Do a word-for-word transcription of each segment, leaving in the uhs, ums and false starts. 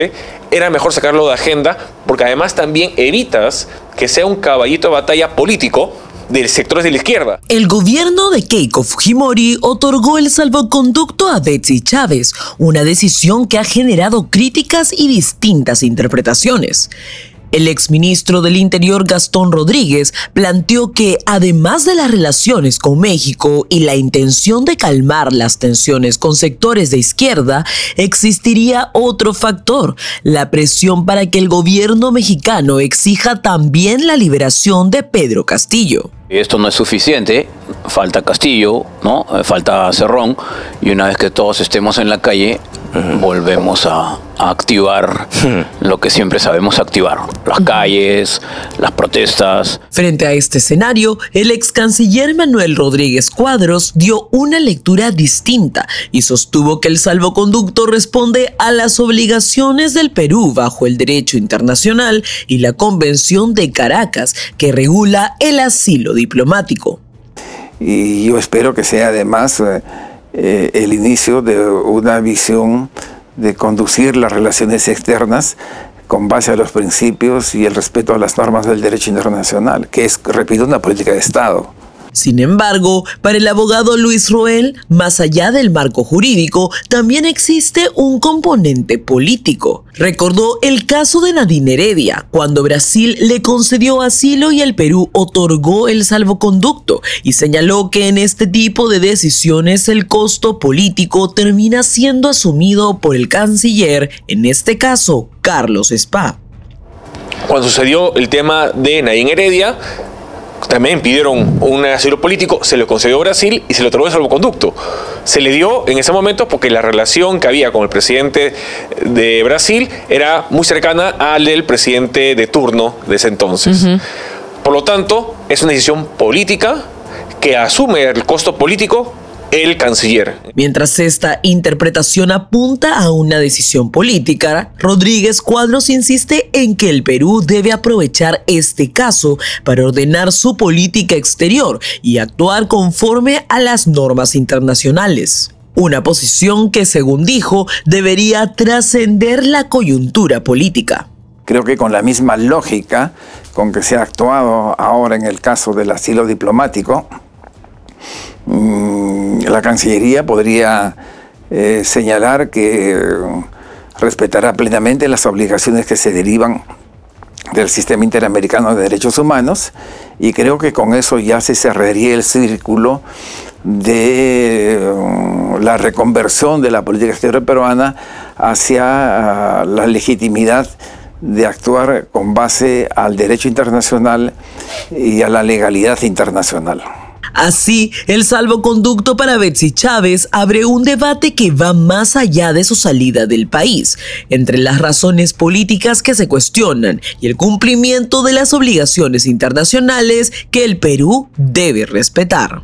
Era mejor sacarlo de agenda porque además también evitas que sea un caballito de batalla político de sectores de la izquierda. El gobierno de Keiko Fujimori otorgó el salvoconducto a Betsy Chávez, una decisión que ha generado críticas y distintas interpretaciones. El exministro del Interior Gastón Rodríguez planteó que, además de las relaciones con México y la intención de calmar las tensiones con sectores de izquierda, existiría otro factor, la presión para que el gobierno mexicano exija también la liberación de Pedro Castillo. Esto no es suficiente, falta Castillo, ¿no? Falta Cerrón, y una vez que todos estemos en la calle, uh-huh. volvemos a, a activar uh-huh. lo que siempre sabemos activar, las uh-huh. calles, las protestas. Frente a este escenario, el ex canciller Manuel Rodríguez Cuadros dio una lectura distinta y sostuvo que el salvoconducto responde a las obligaciones del Perú bajo el derecho internacional y la Convención de Caracas, que regula el asilo diplomático. Y yo espero que sea además eh, eh, el inicio de una visión de conducir las relaciones externas con base a los principios y el respeto a las normas del derecho internacional, que es, repito, una política de Estado. Sin embargo, para el abogado Luis Roel, más allá del marco jurídico, también existe un componente político. Recordó el caso de Nadine Heredia, cuando Brasil le concedió asilo y el Perú otorgó el salvoconducto, y señaló que en este tipo de decisiones el costo político termina siendo asumido por el canciller, en este caso, Carlos Spa. Cuando sucedió el tema de Nadine Heredia, también pidieron un asilo político, se lo concedió Brasil y se le otorgó el salvoconducto. Se le dio en ese momento porque la relación que había con el presidente de Brasil era muy cercana al del presidente de turno de ese entonces. Uh-huh. Por lo tanto, es una decisión política que asume el costo político el canciller. Mientras esta interpretación apunta a una decisión política, Rodríguez Cuadros insiste en que el Perú debe aprovechar este caso para ordenar su política exterior y actuar conforme a las normas internacionales. Una posición que, según dijo, debería trascender la coyuntura política. Creo que con la misma lógica con que se ha actuado ahora en el caso del asilo diplomático, la Cancillería podría eh, señalar que respetará plenamente las obligaciones que se derivan del Sistema Interamericano de Derechos Humanos, y creo que con eso ya se cerraría el círculo de uh, la reconversión de la política exterior peruana hacia uh, la legitimidad de actuar con base al derecho internacional y a la legalidad internacional. Así, el salvoconducto para Betsy Chávez abre un debate que va más allá de su salida del país, entre las razones políticas que se cuestionan y el cumplimiento de las obligaciones internacionales que el Perú debe respetar.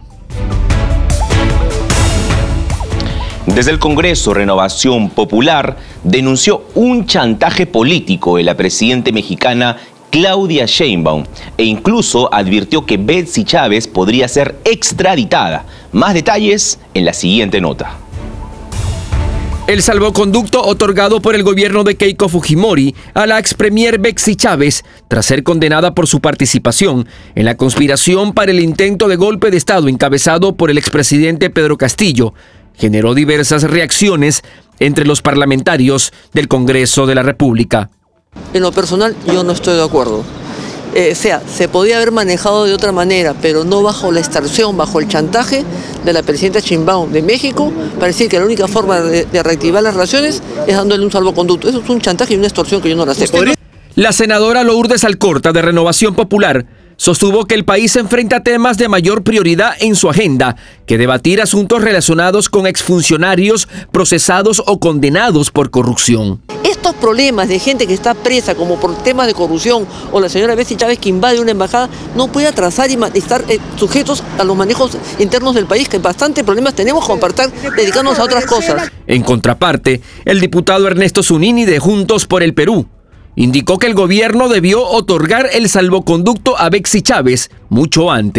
Desde el Congreso, Renovación Popular denunció un chantaje político de la presidenta mexicana Claudia Sheinbaum, e incluso advirtió que Betsy Chávez podría ser extraditada. Más detalles en la siguiente nota. El salvoconducto otorgado por el gobierno de Keiko Fujimori a la expremier Betsy Chávez, tras ser condenada por su participación en la conspiración para el intento de golpe de Estado encabezado por el expresidente Pedro Castillo, generó diversas reacciones entre los parlamentarios del Congreso de la República. En lo personal, yo no estoy de acuerdo. Eh, o sea, se podía haber manejado de otra manera, pero no bajo la extorsión, bajo el chantaje de la presidenta Sheinbaum de México, para decir que la única forma de, de reactivar las relaciones es dándole un salvoconducto. Eso es un chantaje y una extorsión que yo no la acepto. La senadora Lourdes Alcorta, de Renovación Popular, sostuvo que el país enfrenta temas de mayor prioridad en su agenda que debatir asuntos relacionados con exfuncionarios procesados o condenados por corrupción. Estos problemas de gente que está presa como por temas de corrupción, o la señora Betsy Chávez que invade una embajada, no puede atrasar y estar eh, sujetos a los manejos internos del país, que bastante problemas tenemos como para estar dedicándonos a otras cosas. En contraparte, el diputado Ernesto Zunini, de Juntos por el Perú, indicó que el gobierno debió otorgar el salvoconducto a Betsy Chávez mucho antes.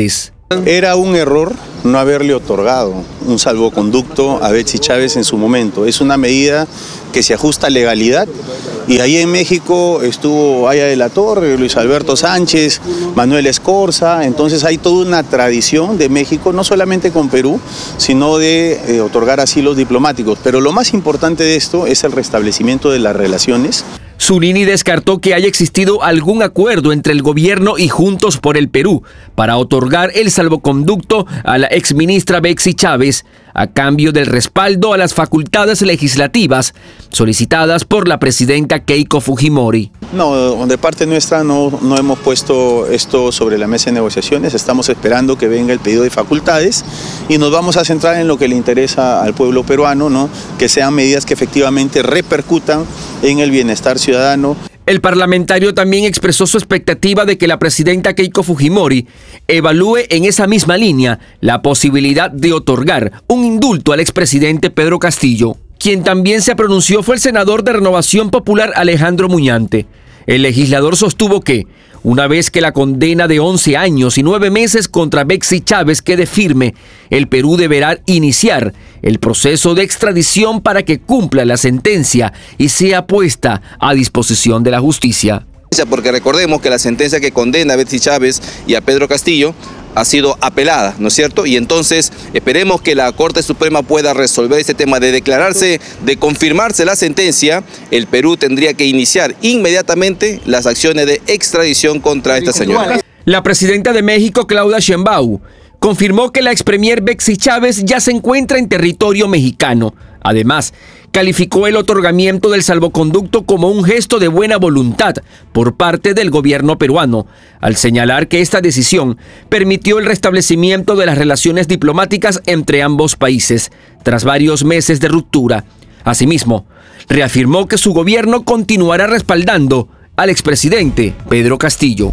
Era un error no haberle otorgado un salvoconducto a Betsy Chávez en su momento. Es una medida que se ajusta a legalidad y ahí en México estuvo Aya de la Torre, Luis Alberto Sánchez, Manuel Escorza. Entonces hay toda una tradición de México, no solamente con Perú, sino de eh, otorgar asilos diplomáticos. Pero lo más importante de esto es el restablecimiento de las relaciones. Zunini descartó que haya existido algún acuerdo entre el gobierno y Juntos por el Perú para otorgar el salvoconducto a la exministra Betsy Chávez a cambio del respaldo a las facultades legislativas solicitadas por la presidenta Keiko Fujimori. No, de parte nuestra no, no hemos puesto esto sobre la mesa de negociaciones, estamos esperando que venga el pedido de facultades y nos vamos a centrar en lo que le interesa al pueblo peruano, ¿no? Que sean medidas que efectivamente repercutan en el bienestar ciudadano. El parlamentario también expresó su expectativa de que la presidenta Keiko Fujimori evalúe en esa misma línea la posibilidad de otorgar un indulto al expresidente Pedro Castillo. Quien también se pronunció fue el senador de Renovación Popular Alejandro Muñante. El legislador sostuvo que, una vez que la condena de once años y nueve meses contra Betsy Chávez quede firme, el Perú deberá iniciar el proceso de extradición para que cumpla la sentencia y sea puesta a disposición de la justicia. Porque recordemos que la sentencia que condena a Betsy Chávez y a Pedro Castillo ha sido apelada, ¿no es cierto? Y entonces esperemos que la Corte Suprema pueda resolver este tema de declararse, de confirmarse la sentencia. El Perú tendría que iniciar inmediatamente las acciones de extradición contra esta señora. La presidenta de México, Claudia Sheinbaum, confirmó que la expremier Betsy Chávez ya se encuentra en territorio mexicano. Además, calificó el otorgamiento del salvoconducto como un gesto de buena voluntad por parte del gobierno peruano, al señalar que esta decisión permitió el restablecimiento de las relaciones diplomáticas entre ambos países, tras varios meses de ruptura. Asimismo, reafirmó que su gobierno continuará respaldando al expresidente Pedro Castillo.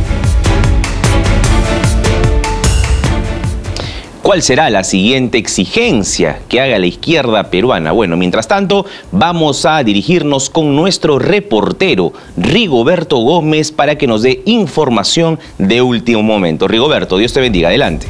¿Cuál será la siguiente exigencia que haga la izquierda peruana? Bueno, mientras tanto, vamos a dirigirnos con nuestro reportero Rigoberto Gómez para que nos dé información de último momento. Rigoberto, Dios te bendiga. Adelante.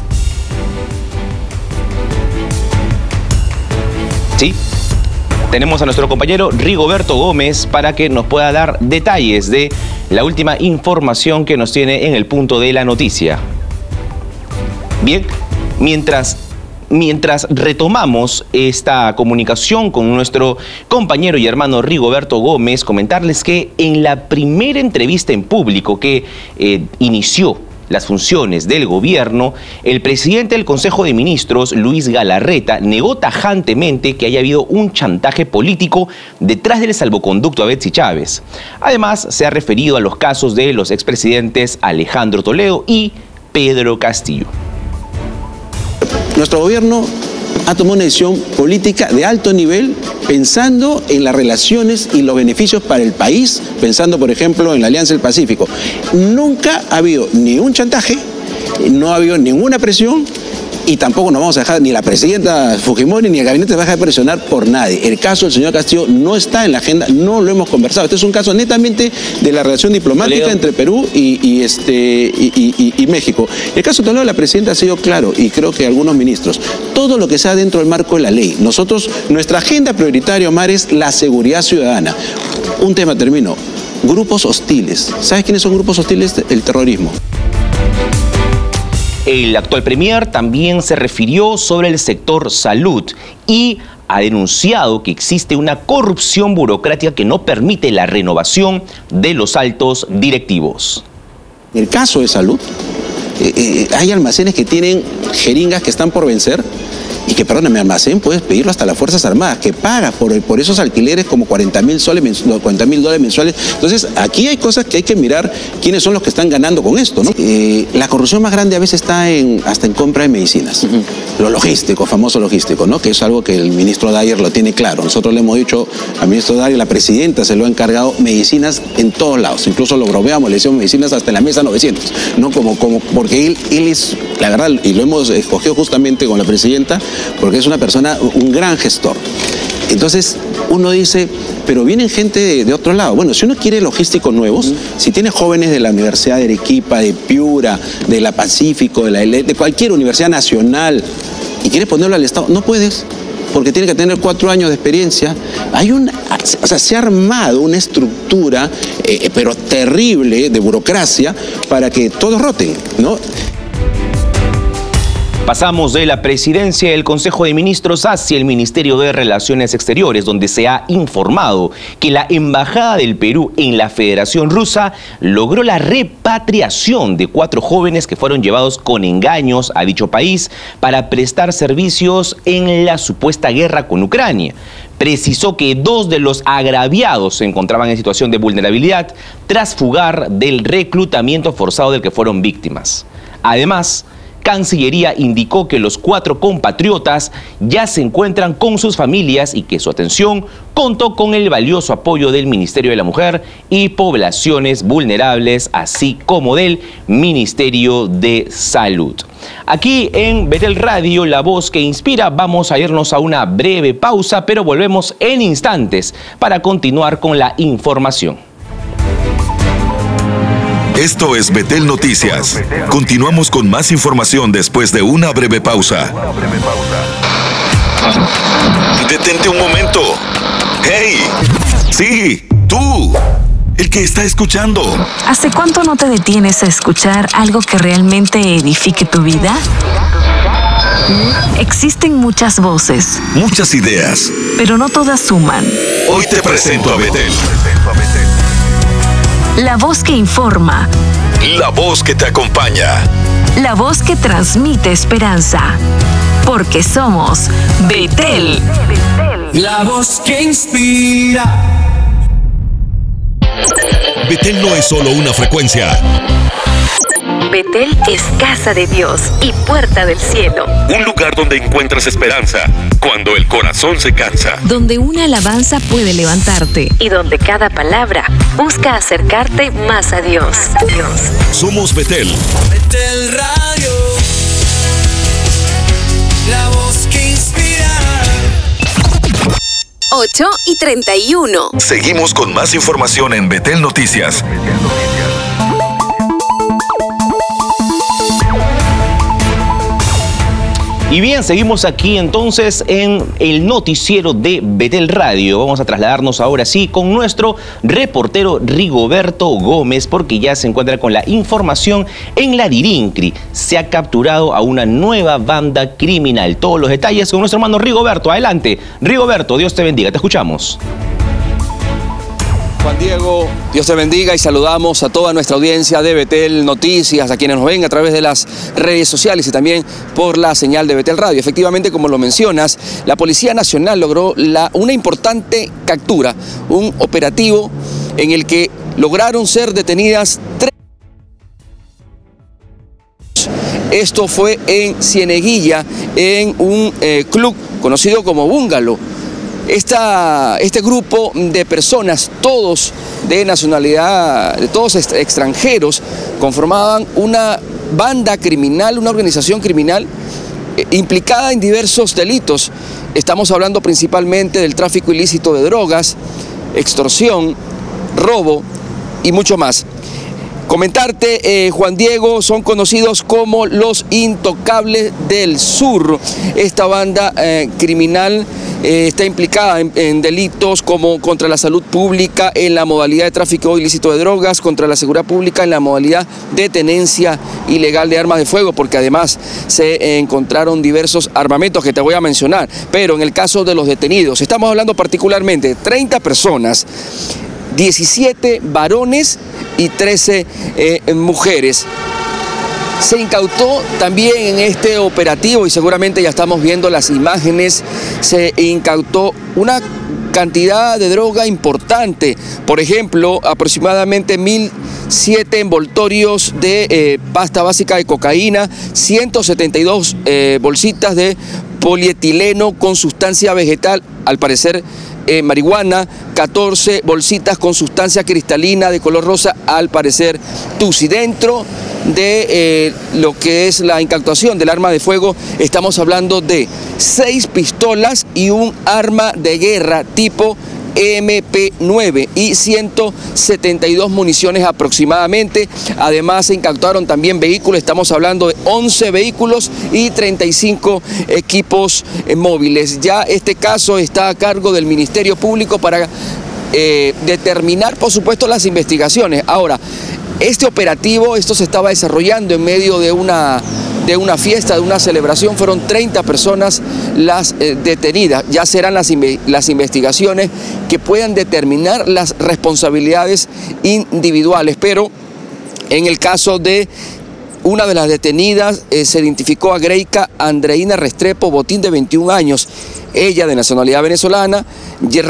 ¿Sí? Tenemos a nuestro compañero Rigoberto Gómez para que nos pueda dar detalles de la última información que nos tiene en el punto de la noticia. Bien. Mientras, mientras retomamos esta comunicación con nuestro compañero y hermano Rigoberto Gómez, comentarles que en la primera entrevista en público que eh, inició las funciones del gobierno, el presidente del Consejo de Ministros, Luis Galarreta, negó tajantemente que haya habido un chantaje político detrás del salvoconducto a Betsy Chávez. Además, se ha referido a los casos de los expresidentes Alejandro Toledo y Pedro Castillo. Nuestro gobierno ha tomado una decisión política de alto nivel pensando en las relaciones y los beneficios para el país, pensando por ejemplo en la Alianza del Pacífico. Nunca ha habido ni un chantaje, no ha habido ninguna presión y tampoco nos vamos a dejar, ni la presidenta Fujimori ni el gabinete se va a dejar presionar por nadie. El caso del señor Castillo no está en la agenda, no lo hemos conversado. Este es un caso netamente de la relación diplomática Toledo. entre Perú y, y, este, y, y, y México. El caso de Toledo, la presidenta ha sido claro, y creo que algunos ministros, todo lo que sea dentro del marco de la ley. Nosotros, nuestra agenda prioritaria, Omar, es la seguridad ciudadana. Un tema, termino. Grupos hostiles. ¿Sabes quiénes son grupos hostiles? El terrorismo. El actual premier también se refirió sobre el sector salud y ha denunciado que existe una corrupción burocrática que no permite la renovación de los altos directivos. En el caso de salud, eh, eh, hay almacenes que tienen jeringas que están por vencer y que, perdóname, almacén puedes pedirlo hasta las Fuerzas Armadas, que paga por, por esos alquileres como cuarenta mil soles, cuarenta mil dólares mensuales. Entonces, aquí hay cosas que hay que mirar quiénes son los que están ganando con esto, ¿no? Eh, la corrupción más grande a veces está en, hasta en compra de medicinas. Uh-huh. Lo logístico, famoso logístico, ¿no? Que es algo que el ministro Dyer lo tiene claro. Nosotros le hemos dicho al ministro Dyer, la presidenta se lo ha encargado, medicinas en todos lados. Incluso lo bromeamos, le decimos medicinas hasta en la mesa novecientos, ¿no? Como, como, porque él, él es, la verdad, y lo hemos escogido justamente con la presidenta, porque es una persona, un gran gestor. Entonces, uno dice, pero vienen gente de, de otro lado. Bueno, si uno quiere logísticos nuevos, uh-huh. si tiene jóvenes de la Universidad de Arequipa, de Piura, de la Pacífico, de, la, de cualquier universidad nacional, y quieres ponerlo al Estado, no puedes, porque tiene que tener cuatro años de experiencia. Hay una, o sea, se ha armado una estructura, eh, pero terrible, de burocracia, para que todos roten, ¿no? Pasamos de la presidencia del Consejo de Ministros hacia el Ministerio de Relaciones Exteriores, donde se ha informado que la Embajada del Perú en la Federación Rusa logró la repatriación de cuatro jóvenes que fueron llevados con engaños a dicho país para prestar servicios en la supuesta guerra con Ucrania. Precisó que dos de los agraviados se encontraban en situación de vulnerabilidad tras fugar del reclutamiento forzado del que fueron víctimas. Además, Cancillería indicó que los cuatro compatriotas ya se encuentran con sus familias y que su atención contó con el valioso apoyo del Ministerio de la Mujer y Poblaciones Vulnerables, así como del Ministerio de Salud. Aquí en Betel Radio, la voz que inspira, vamos a irnos a una breve pausa, pero volvemos en instantes para continuar con la información. Esto es Betel Noticias. Continuamos con más información después de una breve pausa. Detente un momento. ¡Hey! Sí, tú. El que está escuchando. ¿Hace cuánto no te detienes a escuchar algo que realmente edifique tu vida? Existen muchas voces. Muchas ideas. Pero no todas suman. Hoy te presento a Betel. La voz que informa. La voz que te acompaña. La voz que transmite esperanza. Porque somos Betel. La voz que inspira. Betel no es solo una frecuencia. Betel es casa de Dios y puerta del cielo. Un lugar donde encuentras esperanza cuando el corazón se cansa. Donde una alabanza puede levantarte y donde cada palabra busca acercarte más a Dios. Dios. Somos Betel. Betel Radio. La voz que inspira. ocho y treinta y uno. Seguimos con más información en Betel Noticias. Y bien, seguimos aquí entonces en el noticiero de Betel Radio. Vamos a trasladarnos ahora sí con nuestro reportero Rigoberto Gómez, porque ya se encuentra con la información en la Dirincri. Se ha capturado a una nueva banda criminal. Todos los detalles con nuestro hermano Rigoberto. Adelante, Rigoberto, Dios te bendiga, te escuchamos. Juan Diego, Dios te bendiga y saludamos a toda nuestra audiencia de Betel Noticias, a quienes nos ven a través de las redes sociales y también por la señal de Betel Radio. Efectivamente, como lo mencionas, la Policía Nacional logró la, una importante captura, un operativo en el que lograron ser detenidas tres. Esto fue en Cieneguilla, en un eh, club conocido como Búngalo. Esta, este grupo de personas, todos de nacionalidad, de todos extranjeros, conformaban una banda criminal, una organización criminal eh, implicada en diversos delitos. Estamos hablando principalmente del tráfico ilícito de drogas, extorsión, robo y mucho más. Comentarte, eh, Juan Diego, son conocidos como los Intocables del Sur. Esta banda eh, criminal eh, está implicada en, en delitos como contra la salud pública en la modalidad de tráfico ilícito de drogas, contra la seguridad pública en la modalidad de tenencia ilegal de armas de fuego, porque además se eh, encontraron diversos armamentos que te voy a mencionar. Pero en el caso de los detenidos, estamos hablando particularmente de treinta personas, diecisiete varones y trece eh, mujeres. Se incautó también en este operativo, y seguramente ya estamos viendo las imágenes, se incautó una cantidad de droga importante. Por ejemplo, aproximadamente mil siete envoltorios de eh, pasta básica de cocaína, ciento setenta y dos eh, bolsitas de polietileno con sustancia vegetal, al parecer eh, marihuana, catorce bolsitas con sustancia cristalina de color rosa, al parecer tusi. Dentro de eh, lo que es la incautación del arma de fuego, estamos hablando de seis pistolas y un arma de guerra tipo eme pe nueve y ciento setenta y dos municiones aproximadamente. Además se incautaron también vehículos, estamos hablando de once vehículos y treinta y cinco equipos eh, móviles. Ya este caso está a cargo del Ministerio Público para eh, determinar, por supuesto, las investigaciones. Ahora, este operativo, esto se estaba desarrollando en medio de una... de una fiesta, de una celebración, fueron treinta personas las eh, detenidas. Ya serán las, las investigaciones que puedan determinar las responsabilidades individuales, pero en el caso de una de las detenidas eh, se identificó a Greika Andreina Restrepo Botín, de veintiún años, ella de nacionalidad venezolana.